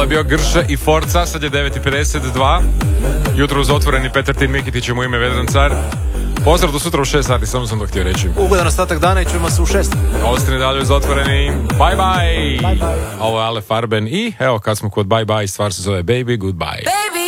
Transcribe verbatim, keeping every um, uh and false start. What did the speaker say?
je bio Grše i Forca, sad je devet i pedeset dva. Jutro uz otvoreni Petar Tin Mikitićem u ime Vedran Car. Pozdrav do sutra u šest sati, samo sam to htio reći. Ugodan ostatak dana i čujemo se u šest. Ostani dalje uz otvoreni. Bye bye. Bye bye. Ovo je Ale Farben i evo kad smo kod bye bye, stvar se zove Baby Goodbye. Baby.